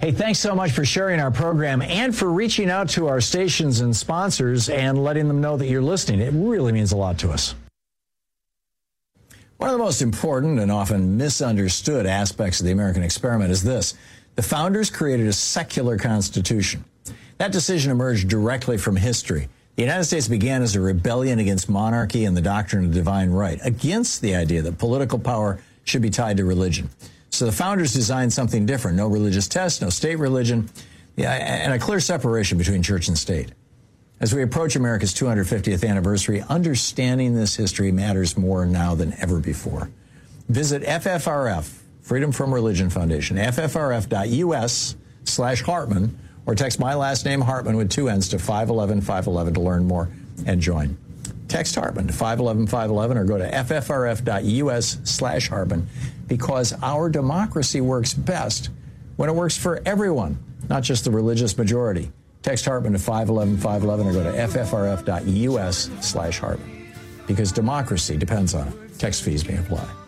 Hey, thanks so much for sharing our program and for reaching out to our stations and sponsors and letting them know that you're listening. It really means a lot to us. One of the most important and often misunderstood aspects of the American experiment is this. The founders created a secular constitution. That decision emerged directly from history. The United States began as a rebellion against monarchy and the doctrine of divine right, against the idea that political power should be tied to religion. So the founders designed something different. No religious test, no state religion, and a clear separation between church and state. As we approach America's 250th anniversary, understanding this history matters more now than ever before. Visit FFRF, Freedom from Religion Foundation, ffrf.us/Hartman, or text my last name, Hartman, with 2 N's to 511-511 to learn more and join. Text Hartman to 511-511 or go to ffrf.us/Hartman, because our democracy works best when it works for everyone, not just the religious majority. Text Hartman to 511-511 or go to ffrf.us/Hartman, because democracy depends on it. Text fees may apply.